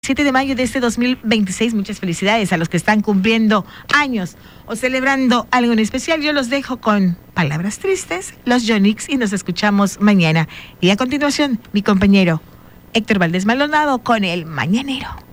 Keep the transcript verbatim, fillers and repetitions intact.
siete de mayo de este dos mil veintiséis. Muchas felicidades a los que están cumpliendo años o celebrando algo en especial. Yo los dejo con palabras tristes, los Yonix, y nos escuchamos mañana. Y a continuación, mi compañero Héctor Valdés Maldonado con el Mañanero.